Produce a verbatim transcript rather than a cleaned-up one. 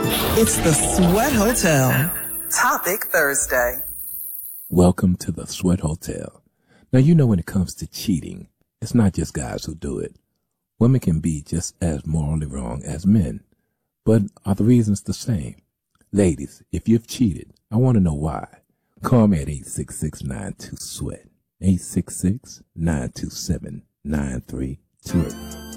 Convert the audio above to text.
It's the Sweat Hotel. Topic Thursday. Welcome to the Sweat Hotel. Now, you know when it comes to cheating, it's not just guys who do it. Women can be just as morally wrong as men. But are the reasons the same? Ladies, if you've cheated, I want to know why. Call me at eight six six, nine two, SWEAT. eight six six, nine two seven, nine three two eight.